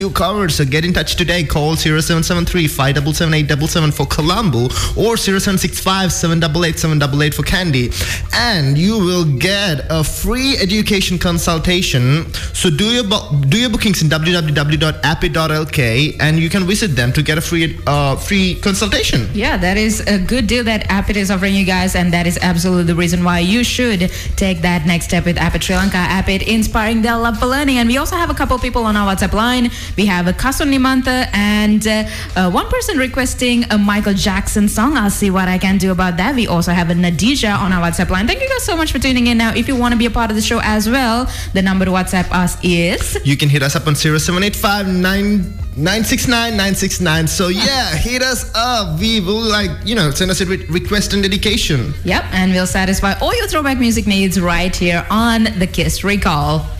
you covered. So get in touch today. Call 0773 577 877 for Colombo or 0765 788 788 for Candy. And you will get a free education consultation. So do your bookings in www.appit.lk and you can visit them to get a free consultation. Yeah, that is a good deal that Appit is offering you guys, and that is absolutely the reason why you should take that next step with Appit Sri Lanka. Appit inspiring their love for learning. And we also have a couple people on our WhatsApp line. We have a Kasun Nimantha and one person requesting a Michael Jackson song. I'll see what I can do about that. We also have a Nadija on our WhatsApp line. Thank you guys so much for tuning in. Now, if you want to be a part of the show as well, the number to WhatsApp us is... You can hit us up on 0785 969 969. So yeah, hit us up. We will send us a request and dedication. Yep, and we'll satisfy all your throwback music needs right here on the Kiss Recall.